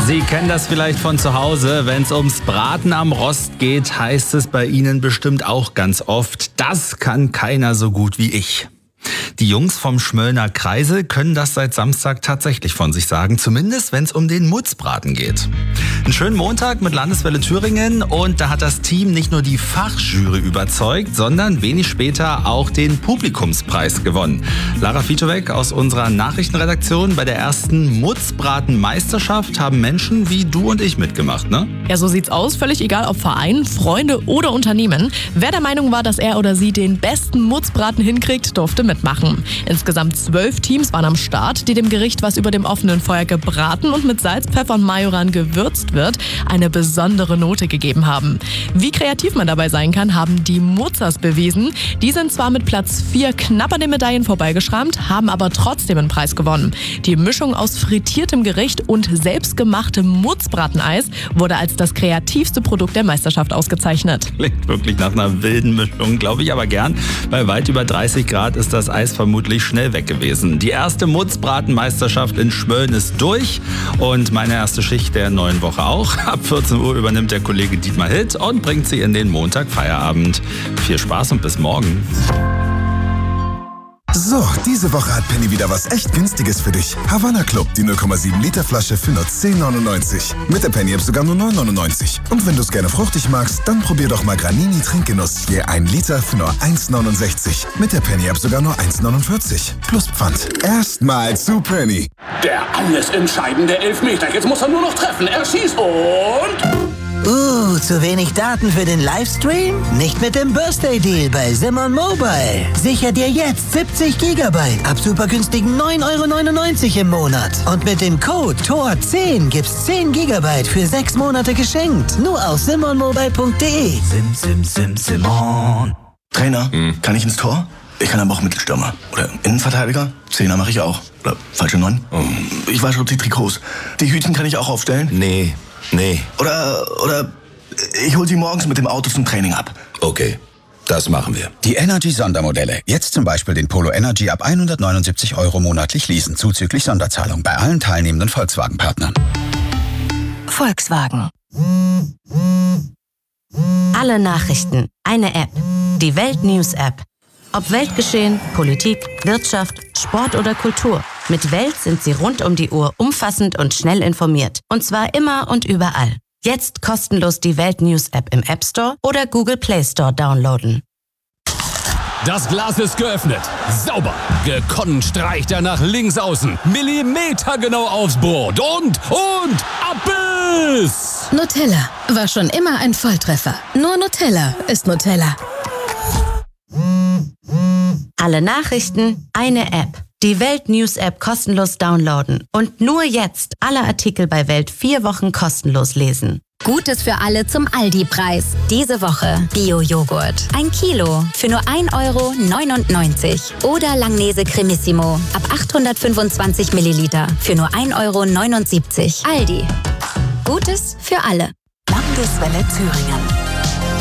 Sie kennen das vielleicht von zu Hause. Wenn es ums Braten am Rost geht, heißt es bei Ihnen bestimmt auch ganz oft, das kann keiner so gut wie ich. Die Jungs vom Schmöllner Kreisel können das seit Samstag tatsächlich von sich sagen, zumindest wenn es um den Mutzbraten geht. Einen schönen Montag mit Landeswelle Thüringen und da hat das Team nicht nur die Fachjury überzeugt, sondern wenig später auch den Publikumspreis gewonnen. Lara Fitowek aus unserer Nachrichtenredaktion: Bei der ersten Mutzbraten-Meisterschaft haben Menschen wie du und ich mitgemacht, ne? Ja, so sieht's aus. Völlig egal, ob Verein, Freunde oder Unternehmen. Wer der Meinung war, dass er oder sie den besten Mutzbraten hinkriegt, durfte mitmachen. Insgesamt 12 Teams waren am Start, die dem Gericht, was über dem offenen Feuer gebraten und mit Salz, Pfeffer und Majoran gewürzt wird, eine besondere Note gegeben haben. Wie kreativ man dabei sein kann, haben die Mutzers bewiesen. Die sind zwar mit Platz 4 knapp an den Medaillen vorbeigeschrammt, haben aber trotzdem einen Preis gewonnen. Die Mischung aus frittiertem Gericht und selbstgemachtem Mutzbrateneis wurde als das kreativste Produkt der Meisterschaft ausgezeichnet. Klingt wirklich nach einer wilden Mischung, glaube ich aber gern. Bei weit über 30 Grad ist das Eis vermutlich schnell weg gewesen. Die erste Mutzbratenmeisterschaft in Schmölln ist durch und meine erste Schicht der neuen Woche auch. Ab 14 Uhr übernimmt der Kollege Dietmar Hitt und bringt sie in den Montag-Feierabend. Viel Spaß und bis morgen. So, diese Woche hat Penny wieder was echt Günstiges für dich. Havanna Club, die 0,7 Liter Flasche für nur 10,99. Mit der Penny-App sogar nur 9,99. Und wenn du es gerne fruchtig magst, dann probier doch mal Granini Trinkgenuss. Je 1 Liter für nur 1,69. Mit der Penny-App sogar nur 1,49. Plus Pfand. Erstmal zu Penny. Der alles entscheidende Elfmeter. Jetzt muss er nur noch treffen. Er schießt und... zu wenig Daten für den Livestream? Nicht mit dem Birthday-Deal bei Simon Mobile. Sicher dir jetzt 70 Gigabyte ab super günstigen 9,99 € im Monat. Und mit dem Code TOR10 gibt's 10 Gigabyte für 6 Monate geschenkt. Nur auf simonmobile.de. Simon. Trainer, kann ich ins Tor? Ich kann aber auch Mittelstürmer. Oder Innenverteidiger? Zehner mache ich auch. Oder falsche 9. Ich wasche die Trikots. Die Hütchen kann ich auch aufstellen? Nee. Oder ich hol sie morgens mit dem Auto zum Training ab. Okay, das machen wir. Die Energy-Sondermodelle. Jetzt zum Beispiel den Polo Energy ab 179 € monatlich leasen, zuzüglich Sonderzahlung bei allen teilnehmenden Volkswagen-Partnern. Volkswagen. Alle Nachrichten, eine App. Die Welt News App. Ob Weltgeschehen, Politik, Wirtschaft, Sport oder Kultur. Mit Welt sind Sie rund um die Uhr umfassend und schnell informiert. Und zwar immer und überall. Jetzt kostenlos die Welt News App im App Store oder Google Play Store downloaden. Das Glas ist geöffnet. Sauber. Gekonnt streicht er nach links außen. Millimetergenau aufs Brot. Und Abbiss! Nutella war schon immer ein Volltreffer. Nur Nutella ist Nutella. Alle Nachrichten, eine App. Die Welt News App kostenlos downloaden. Und nur jetzt alle Artikel bei Welt 4 Wochen kostenlos lesen. Gutes für alle zum Aldi-Preis. Diese Woche Bio-Joghurt. 1 Kilo für nur 1,99 €. Oder Langnese Cremissimo ab 825 Milliliter für nur 1,79 €. Aldi. Gutes für alle. Landeswelle Thüringen.